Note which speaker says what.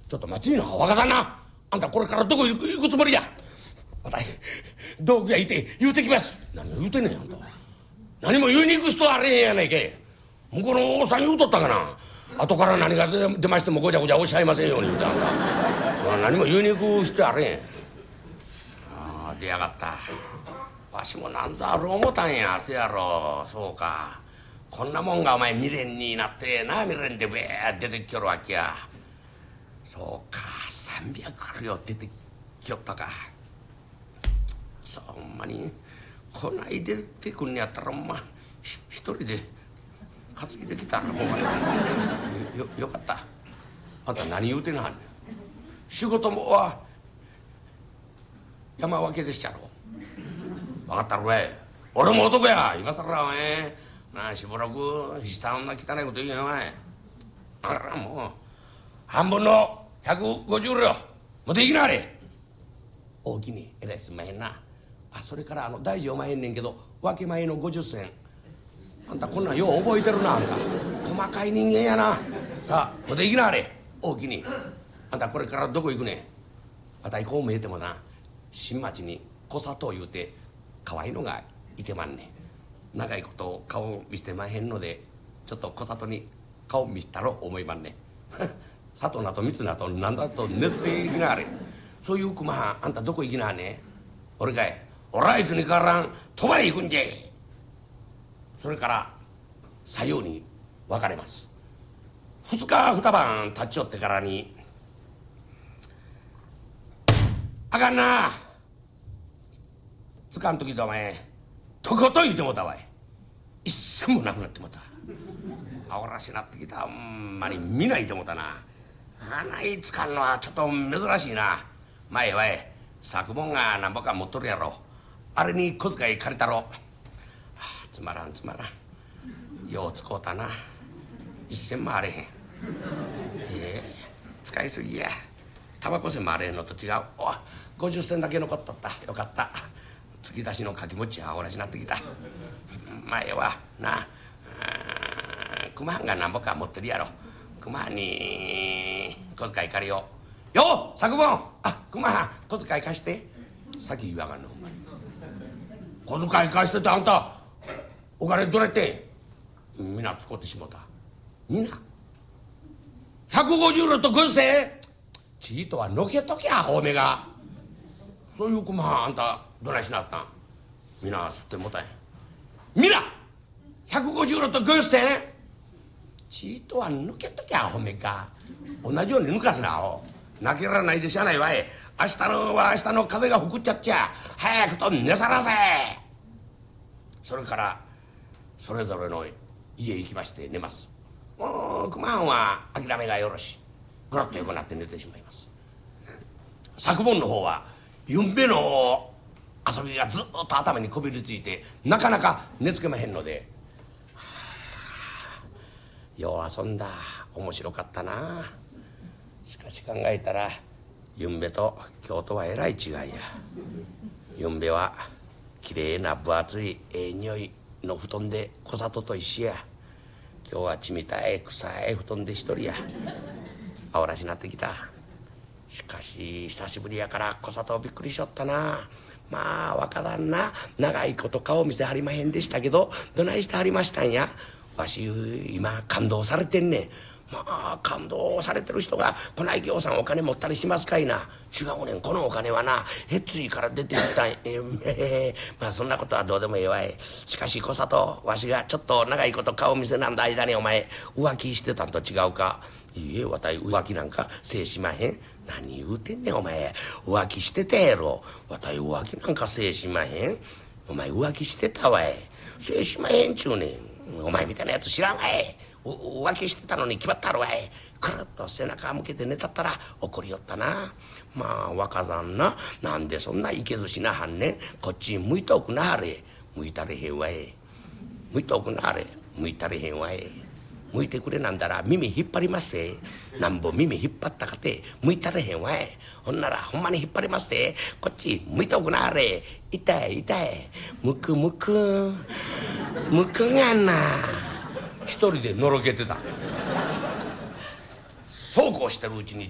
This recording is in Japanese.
Speaker 1: ちょっと待ちな若旦那、あんたこれからどこ行くつもりや。私道具屋いて言うてきます。何を言うてんねんあんた。何も言いに行く人あれへんやないけ。向こうのおっさん言うとったかな。後から何が出ましてもごちゃごちゃおっしゃいませんように言うて、あんた何も言いに行く人あれへん。ああ出やがった。わしもなんざある思たんや。せやろ。そうか、こんなもんがお前未練になってな、未練でべー出てきよるわけや。そうか、300両出てきよったか。そうほんまにこない出てくんやったら一人で担いできたらほんまに よかった。あんた何言うてなはんねん。仕事もは山分けでっしゃろ。分かったろい。俺も男や。今更お前しばらく悲惨な汚いこと言うよお前。だからもう半分の150両持っていきなはれ。大きにえらいすんまへんな。それから大事おまへんねんけど分け前の50銭。あんたこんなんよう覚えてるな。あんた細かい人間やな。さあ持っていきなはれ。大きに。あんたこれからどこ行くねん。わたいこう見えてもな、新町に小里いうて可愛いのがいてまんねん。長いこと顔見せてまへんので、ちょっと小里に顔見せたろ思いまんねん。佐藤なと三つなと何だとねずっていきなはれ。そういう熊はんあんたどこ行きなはねん。俺かい。俺はいつに変わらん鳥羽へ行くんじゃ。それからさように別れます。2日2晩立ち寄ってからに、あかんな、つかん時とお前とことん言うてもうたわい。一銭もなくなってもうた。あおらしなってきた。ほんまに見ないてもうたな。あないつかんのはちょっと珍しいな。前は作文が何ぼか持っとるやろ。あれに小遣い借りたろ。つまらんつまらん。よう使うたな。一銭もあれへん。使いすぎや。タバコ銭もあれへんのと違う。50銭だけ残っとった。よかった。突き出しのかきもちはおらしなってきた。前はな、熊はんが何ぼか持ってるやろ。熊はんに小遣い借りよう。よう作文、熊はん小遣い貸して。先言わがんのほんまに。小遣い貸しててあんたお金どれってん。みな使ってしもた。みな150両と50銭。ちいとはのけとけアホめが。そういう熊はんあんたどないしなったん。みな吸ってもたんや。みな150両と50銭。ちいとは抜けとけアホめか。同じように抜かすなアホ。泣けらないでしゃないわい。明日のは明日の風が吹くっちゃっちゃ。早くと寝さらせ。それからそれぞれの家行きまして寝ます。もう熊はんは諦めがよろし、ぐらっと横になって寝てしまいます。作文の方はゆんべの遊びがずっと頭にこびりついてなかなか寝つけまへんので、よう遊んだ、面白かったな。しかし考えたらゆんべと今日とはえらい違いや。ゆんべはきれいな分厚い匂いの布団で小里と一緒や。今日はちみたい臭い布団で一人や。あおらしなってきた。しかし久しぶりやから小里びっくりしよったな。まあ若旦那長いこと顔見せはりまへんでしたけどどないしてはりましたんや。わし今感動されてんねん。まあ感動されてる人がこないぎょうさんお金持ったりしますかいな。違うねん、このお金はなへっついから出てきたん。まあそんなことはどうでもええわい。しかし小里わしがちょっと長いこと顔見せなんだ間にお前浮気してたんと違うか。いいえ、わたい浮気なんかせいしまへん。何言うてんねんお前。浮気してたやろ。わたい浮気なんかせいしまへん。お前浮気してたわい。せいしまへんちゅうねん。お前みたいなやつ知らんわい。浮気してたのに決まったろわい。くるっと背中向けて寝たったら怒りよったな。まあ若さんな、なんでそんないけずしなはんねん。こっち向いておくなはれ。向いたれへんわい。向いておくなはれ。向いたれへんわい。向いてくれなんだら耳引っ張りますて。なんぼ耳引っ張ったかて向いたれへんわい。ほんならほんまに引っ張りますて。こっち向いておくなはれ。痛い痛い。むくむくむくがな。一人でのろけてた。そうこうしてるうちに